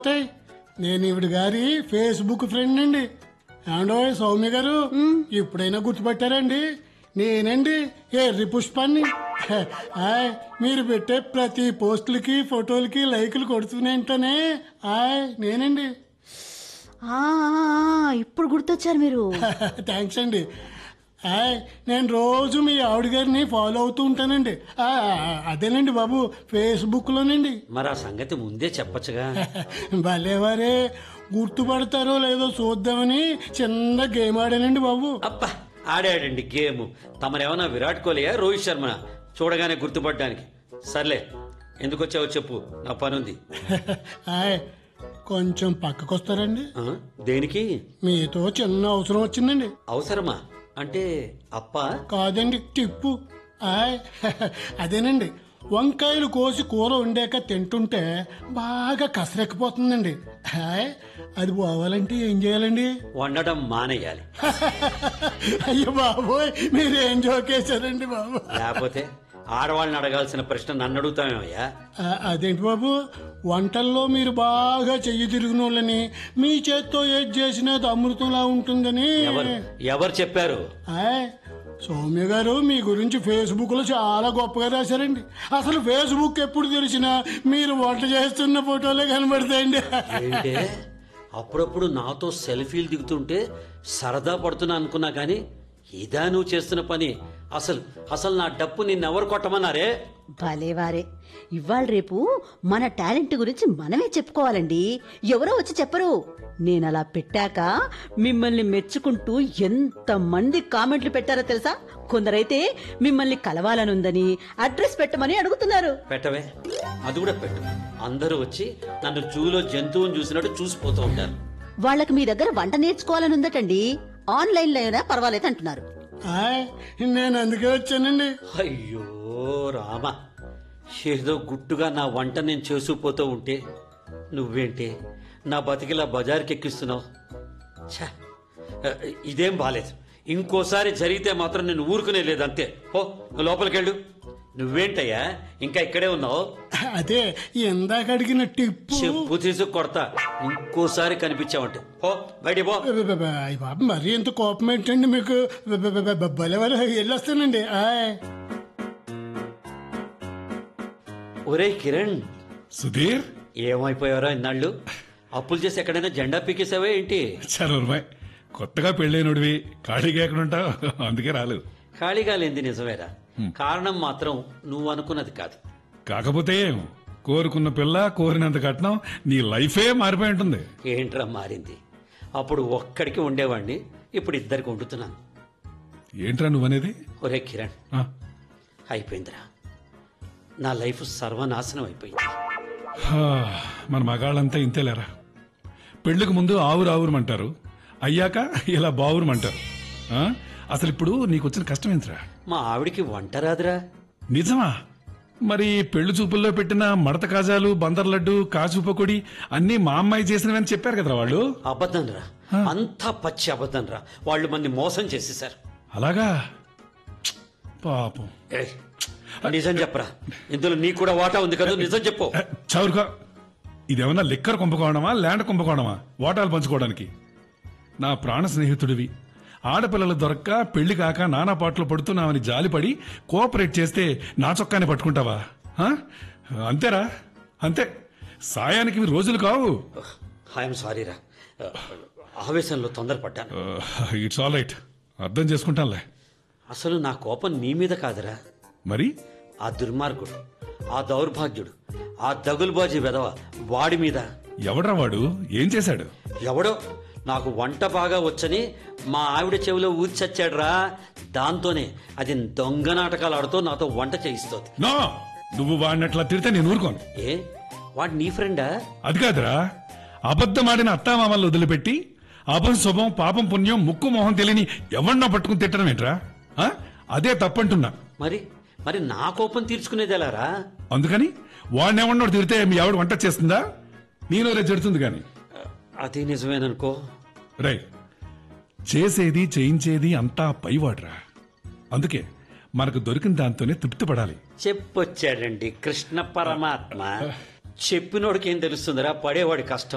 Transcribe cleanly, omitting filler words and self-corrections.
ఏయ్, నేను ఈవిడ గారి ఫేస్బుక్ ఫ్రెండ్ అండి. ఏమండో సౌమ్య గారు, ఇప్పుడైనా గుర్తుపట్టారండి? నేనండి ఎర్రి పుష్పాన్ని. ఆయ్, మీరు పెట్టే ప్రతి పోస్టులకి ఫోటోలకి లైకులు కొడుతూనేంటనే నేనండి. ఇప్పుడు గుర్తొచ్చారు మీరు. థ్యాంక్స్ అండి. నేను రోజు మీ ఆవిడ గారిని ఫాలో అవుతూ ఉంటానండి. అదేనండి బాబు, ఫేస్బుక్ లోనండి. మరి ఆ సంగతి ముందే చెప్పచ్చుగా. భలేవారే, గుర్తుపడతారో లేదో చూద్దామని చిన్న గేమ్ ఆడానండి బాబు. అబ్బా, ఆడాడండి గేమ్. తమరేమన్నా విరాట్ కోహ్లీయా రోహిత్ శర్మ చూడగానే గుర్తుపడ్డానికి? సర్లే, ఎందుకు వచ్చావో చెప్పు, నా పనుంది. కొంచెం పక్కకొస్తారండి? దేనికి? మీతో చిన్న అవసరం వచ్చిందండి. అవసరమా అంటే అప్ప? కాదండి, టిప్పు. అదేనండి, వంకాయలు కోసి కూర వండాక తింటుంటే బాగా కసరెక్కిపోతుందండి. అది పోవాలంటే ఏం చేయాలండి? వండడం మానేయాలి. అయ్యో బాబోయ్, మీరేం జోకేశారండి బాబు. లేకపోతే ఆడవాళ్ళని అడగాల్సిన ప్రశ్న నన్ను అడుగుతామేమయ్యా? అదేంటి బాబు, వంటల్లో మీరు బాగా చెయ్యి తిరిగిన వాళ్ళని, మీ చేత్తో ఏది చేసినా అది అమృతంలా ఉంటుందని ఎవరు చెప్పారు? సౌమ్య గారు మీ గురించి ఫేస్బుక్ లో చాలా గొప్పగా రాశారండి. అసలు ఫేస్బుక్ ఎప్పుడు తెలిసినా మీరు వంట చేస్తున్న ఫోటోలే కనబడతాయండి. ఏంటే, అప్పుడప్పుడు నాతో సెల్ఫీలు దిగుతుంటే సరదా పడుతున్నా అనుకున్నా కానీ ఇదా నువ్వు చేస్తున్న పని? అసలు నా డప్పు నిన్నెవరు కొట్టమన్నారే? భలేవారే, ఇవాళ రేపు మన టాలెంట్ గురించి మనమే చెప్పుకోవాలండి. ఎవరో వచ్చి చెప్పరు. నేనలా పెట్టాక మిమ్మల్ని మెచ్చుకుంటూ ఎంత మంది కామెంట్లు పెట్టారో తెలుసా? కొందరైతే మిమ్మల్ని కలవాలనుందని అడ్రస్ పెట్టమని అడుగుతున్నారు. పెట్టవే, అది కూడా పెట్టు. అందరూ వచ్చి నన్ను జూలో జంతువుని చూసినట్టు చూసిపోతూ ఉంటారు. వాళ్ళకి మీ దగ్గర వంట నేర్చుకోవాలనుందటండి. ఆన్లైన్ లో అయినా పర్వాలేదు అంటున్నారు. నేను అందుకే వచ్చానండి. అయ్యో రామ, ఏదో గుట్టుగా నా వంట నేను చేసుకుపోతూ ఉంటే నువ్వేంటి నా బతికిలా బజార్కి ఎక్కిస్తున్నావు? ఇదేం బాలేదు. ఇంకోసారి జరిగితే మాత్రం నేను ఊరుకునే లేదు, అంతే. ఓ, లోపలికెళ్ళు. నువ్వేంటయ్యా ఇంకా ఇక్కడే ఉన్నావు? అదే ఇందాక అడిగిన టిప్పు. చెప్పు తీసు కొడతా ఇంకోసారి కనిపించావంటే. పో, బయటికి పో. బాబు, మరీ ఎంత కోపం ఏంటండి మీకు? భలేవారు, వెళ్ళొస్తానండి. ఒరే కిరణ్, సుధీర్, ఏమైపోయారో ఇన్నాళ్ళు? అప్పులు చేసి ఎక్కడైనా జెండా పీకేసావే ఏంటి? చరూర్మాయ్, కొత్తగా పెళ్ళైనడివి, ఖాళీగా ఎక్కడుంటావు, అందుకే రాలేదు. ఖాళీగా లేంది నిజమేరా, కారణం మాత్రం నువ్వు అనుకున్నది కాదు. కాకపోతే కోరుకున్న పిల్ల, కోరినంత కట్నం, నీ లైఫే మారిపోయి ఉంటుంది. ఏంట్రా మారింది? అప్పుడు ఒక్కడికి ఉండేవాడిని, ఇప్పుడు ఇద్దరికి వండుతున్నాను. ఏంట్రా నువ్వనేది? ఒరే కిరణ్, అయిపోయిందిరా, నా లైఫ్ సర్వనాశనం అయిపోయింది. మన మగాళ్ళంతా ఇంతేలేరా. పెళ్లికి ముందు ఆవురావురమంటారు, అయ్యాక ఇలా బావురమంటారు. అసలు ఇప్పుడు నీకు వచ్చిన కష్టం ఏంట్రా? మా ఆవిడికి వంట రాదురా. నిజమా? మరి పెళ్లి చూపుల్లో పెట్టిన మడత కాజాలు, బందర్ లడ్డు, కాజు పకోడి అన్ని మా అమ్మాయి చేసినవని చెప్పారు కదరా వాళ్ళు. అబద్ధం రా, అంతా పచ్చి అబద్ధం రా. వాళ్ళు మంది మోసం చేసేశారు. అలాగా? పాపం. నిజం చెప్పరా, ఇందులో నీకు కూడా వాటా ఉంది కదా, నిజం చెప్పు. చౌరుగా, ఇదేమన్నా లిక్కర్ కుంభకోణమా, ల్యాండ్ కుంభకోణమా వాటాలు పంచుకోవడానికి? నా ప్రాణ స్నేహితుడివి, ఆడపిల్లలు దొరక్క పెళ్లి కాక నానా పాటలు పడుతున్నావని జాలిపడి కోఆపరేట్ చేస్తే నా చొక్కానే పట్టుకుంటావా? అంతేరా, అంతే. సాయానికి ఇవి రోజులు కావు. ఐఎమ్ సారీ రా, ఆవేశంలో తొందరపడ్డాను. ఇట్స్ ఆల్ రైట్, అర్థం చేసుకుంటానులే. అసలు నా కోపం నీ మీద కాదురా, మరి ఆ దుర్మార్గుడు, ఆ దౌర్భాగ్యుడు, ఆ దగులుబాజీ వెధవ, వాడి మీద. ఎవడ్రా వాడు? ఏం చేశాడు? ఎవడో నాకు వంట బాగా వచ్చని మా ఆవిడ చెవిలో ఊది చచ్చాడురా. దాంతోనే అది దొంగ నాటకాలు ఆడుతూ నాతో వంట చేయిస్తోంది. నో, నువ్వు వాడినట్లా తిడితే నేను ఊరుకోను. ఏ, వాడు నీ ఫ్రెండా? అది కాదురా, అబద్ధమాడిన అత్తామామల్ని వదిలిపెట్టి అభం శుభం పాపం పుణ్యం ముక్కు మొహం తెలియని ఎవరినో పట్టుకుని తిట్టడం ఏంట్రా? అదే తప్పంటున్నా. మరి నా కోపం తీర్చుకునేది ఎలారా? అందుకని వాడినేమన్నాడు తిడితే మీ ఆవిడ వంట చేస్తుందా? నీలో చెడుతుంది గాని. అది నిజమేననుకో. రై, చేసేది చేయించేది అంతా పైవాడ్రా. అందుకే మనకు దొరికిన దాంతోనే తృప్తి పడాలి. చెప్పొచ్చాడండి కృష్ణ పరమాత్మ. చెప్పినోడికి ఏం తెలుస్తుందిరా పడేవాడి కష్టం.